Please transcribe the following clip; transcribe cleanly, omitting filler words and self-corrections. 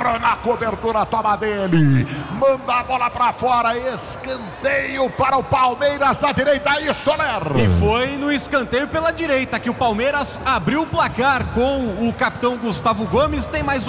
Pedro na cobertura, toma dele, manda a bola pra fora, escanteio para o Palmeiras à direita, aí Soler. E foi no escanteio pela direita que o Palmeiras abriu o placar com o capitão Gustavo Gomes. Tem mais